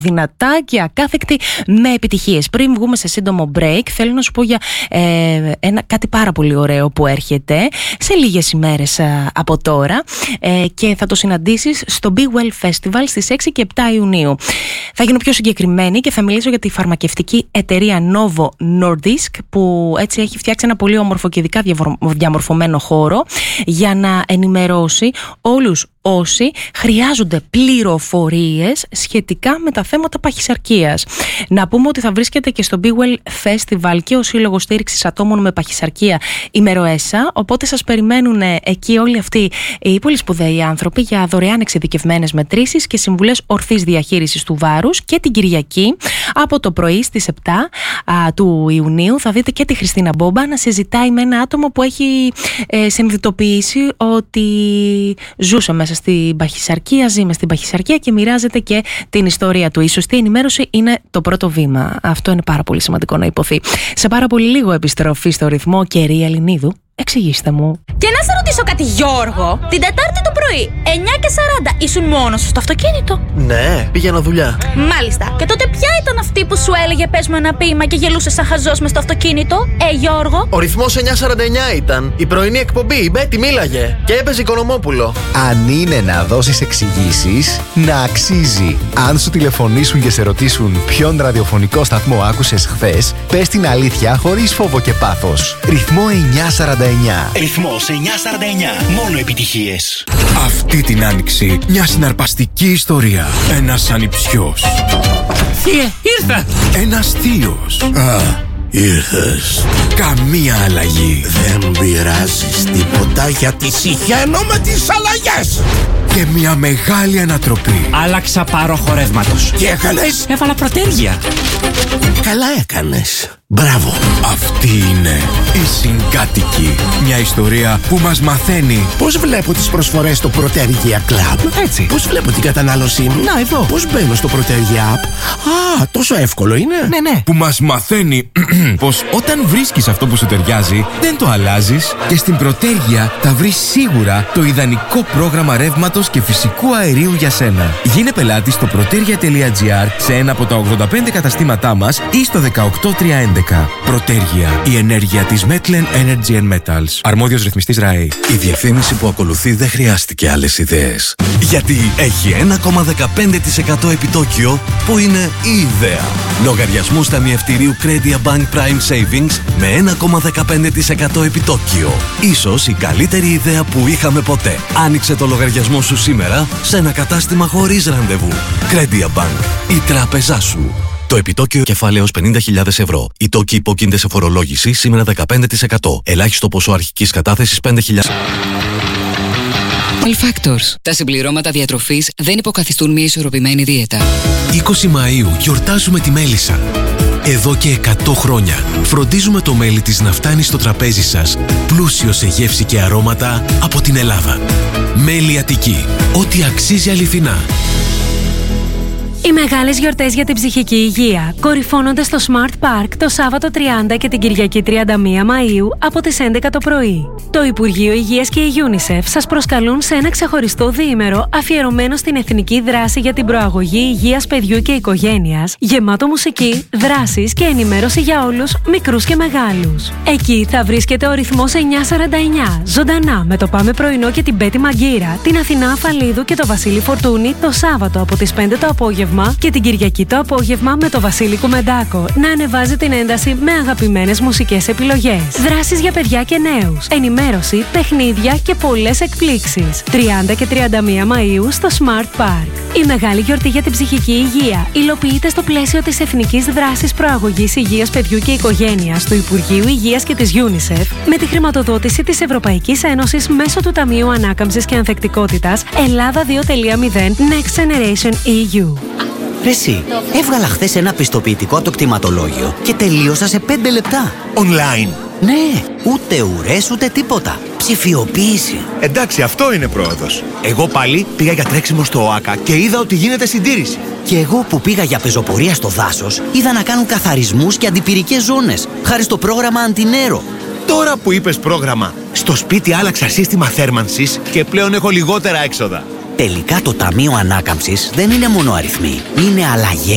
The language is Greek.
δυνατά και ακάθεκτη με επιτυχίες. Πριν βγούμε σε σύντομο break, θέλω να σου πω για κάτι πάρα πολύ ωραίο που έρχεται σε λίγες ημέρες από τώρα και θα το συναντήσεις στο Be Well Festival στις 6 και 7 Ιουνίου. Θα γίνω πιο συγκεκριμένη και θα μιλήσω για τη φαρμακευτική εταιρεία Novo Nordisk, που έτσι έχει φτιάξει ένα πολύ όμορφο και ειδικά διαμορφωμένο χώρο για να ενημερώσει όλους όσοι χρειάζονται πληροφορίες σχετικά με τα θέματα παχυσαρκίας. Να πούμε ότι θα βρίσκεται και στο Be Well Festival και ο Σύλλογος Στήριξης Ατόμων με Παχυσαρκία ημεροέσα, οπότε σας περιμένουν εκεί όλοι αυτοί οι πολύ σπουδαίοι άνθρωποι για δωρεάν εξειδικευμένες μετρήσεις και συμβουλές ορθής διαχείρισης του βάρους. Και την Κυριακή από το πρωί στις 7 του Ιουνίου θα δείτε και τη Χριστίνα Μπόμπα να συζητάει με ένα άτομο που έχει συνειδητοποιήσει ότι ζούσε μέσα στην παχυσαρκία, ζει μες στην παχυσαρκία και μοιράζεται και την ιστορία του. Η σωστή ενημέρωση είναι το πρώτο βήμα. Αυτό είναι πάρα πολύ σημαντικό να υποθεί. Σε πάρα πολύ λίγο επιστροφή στο ρυθμό. Κερία Ελληνίδου, εξηγήστε μου. Και να σε ρωτήσω κάτι, Γιώργο. Την Τετάρτη το πρωί, 9:40, ήσουν μόνος σου στο αυτοκίνητο? Ναι, πήγαινα δουλειά. Μάλιστα. Και τότε ποια ήταν αυτή που σου έλεγε πες μου ένα ποίημα και γελούσε σαν χαζός μες στο αυτοκίνητο? Γιώργο. Ο ρυθμός 9:49 ήταν. Η πρωινή εκπομπή, η Μπέτη μίλαγε. Και έπαιζε Οικονομόπουλο. Αν είναι να δώσεις εξηγήσεις, να αξίζει. Αν σου τηλεφωνήσουν και σε ρωτήσουν ποιον ραδιοφωνικό σταθμό άκουσες χθες, πες την αλήθεια χωρίς φόβο και πάθος. Ρυθμό 949. Ρυθμός 949. Μόνο επιτυχίες. Αυτή την άνοιξη μια συναρπαστική ιστορία. Ένας ανιψιός. Θείε, ήρθα! Ένας θείος. Ήρθες. Καμία αλλαγή. Δεν πειράζεις τίποτα γιατί συχαίνω με τις αλλαγές. Και μια μεγάλη ανατροπή. Άλλαξα πάροχο ρεύματος. Τι έκανες? Έβαλα προτέρια. Καλά έκανες. Μπράβο. Αυτή είναι η Συγκάτοικη. Μια ιστορία που μας μαθαίνει Πώς βλέπω τις προσφορές στο Protergia Club? Έτσι. Πώς βλέπω την κατανάλωσή μου? Να, εδώ. Πώς μπαίνω στο Protergia App? Τόσο εύκολο είναι. Ναι. που μας μαθαίνει πως όταν βρίσκεις αυτό που σου ταιριάζει, δεν το αλλάζεις και στην Προτέργεια θα βρεις σίγουρα το ιδανικό πρόγραμμα ρεύματος και φυσικού αερίου για σένα. Γίνε πελάτης στο protergia.gr σε ένα από τα 85 καταστήματά μας ή στο 18311. Προτέργεια. Η ενέργεια της Metlen Energy and Metals. Αρμόδιος ρυθμιστής ΡΑΕ. Η διευθύνηση που ακολουθεί δεν χρειάστηκε άλλες ιδέες. Γιατί έχει 1,15% επιτόκιο που είναι η ιδέα. Λογαριασμούς ταμιευτηρίου Credia Bank Prime Savings με 1,15% επιτόκιο. Ίσως η καλύτερη ιδέα που είχαμε ποτέ. Άνοιξε το λογαριασμό σου σήμερα σε ένα κατάστημα χωρίς ραντεβού. Credia Bank. Η τράπεζά σου. Το επιτόκιο κεφάλαιος 50.000 ευρώ. Οι τόκοι υπόκεινται σε φορολόγηση σήμερα 15%. Ελάχιστο ποσό αρχικής κατάθεσης 5.000. Alfactors. Τα συμπληρώματα διατροφής δεν υποκαθιστούν μια ισορροπημένη δίαιτα. 20 Μαΐου γιορτάζουμε τη μέλισσα. Εδώ και 100 χρόνια φροντίζουμε το μέλι της να φτάνει στο τραπέζι σας πλούσιο σε γεύση και αρώματα από την Ελλάδα. Μέλι Αττική. Ό,τι αξίζει αληθινά. Οι μεγάλες γιορτές για την ψυχική υγεία κορυφώνονται στο Smart Park το Σάββατο 30 και την Κυριακή 31 Μαΐου από τις 11 το πρωί. Το Υπουργείο Υγείας και η UNICEF σας προσκαλούν σε ένα ξεχωριστό διήμερο αφιερωμένο στην εθνική δράση για την προαγωγή υγείας παιδιού και οικογένειας, γεμάτο μουσική, δράσεις και ενημέρωση για όλους, μικρούς και μεγάλους. Εκεί θα βρίσκεται ο ρυθμός 949, ζωντανά με το Πάμε Πρωινό και την Μπέτη Μαγκύρα, την Αθηνά Αφαλίδου και το Βασίλη Φορτούνη το Σάββατο από τις 5 το απόγευμα και την Κυριακή το απόγευμα με το Βασίλη Κουμεντάκο να ανεβάζει την ένταση με αγαπημένες μουσικές επιλογές. Δράσεις για παιδιά και νέους, ενημέρωση, παιχνίδια και πολλές εκπλήξεις. 30 και 31 Μαΐου στο Smart Park. Η μεγάλη γιορτή για την ψυχική υγεία υλοποιείται στο πλαίσιο της Εθνικής Δράσης Προαγωγής Υγείας Παιδιού και Οικογένειας του Υπουργείου Υγείας και της UNICEF με τη χρηματοδότηση της Ευρωπαϊκής Ένωσης μέσω του Ταμείου Ανάκαμψης και Ανθεκτικότητας Ελλάδα 2.0 Next Generation EU. Ρε εσύ, έβγαλα χθες ένα πιστοποιητικό από το κτηματολόγιο και τελείωσα σε 5 λεπτά. Online. Ναι, ούτε ουρές ούτε τίποτα. Ψηφιοποίηση. Εντάξει, αυτό είναι πρόοδος. Εγώ πάλι πήγα για τρέξιμο στο ΟΑΚΑ και είδα ότι γίνεται συντήρηση. Και εγώ που πήγα για πεζοπορία στο δάσος, είδα να κάνουν καθαρισμούς και αντιπυρικές ζώνες, χάρη στο πρόγραμμα Αντινέρο. Τώρα που είπες πρόγραμμα, στο σπίτι άλλαξα σύστημα θέρμανσης και πλέον έχω λιγότερα έξοδα. Τελικά το Ταμείο Ανάκαμψης δεν είναι μόνο αριθμοί, είναι αλλαγές.